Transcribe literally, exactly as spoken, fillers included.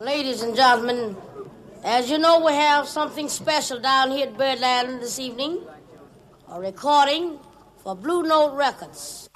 Ladies and gentlemen, as you know, we have something special down here at Birdland this evening, a recording for Blue Note Records.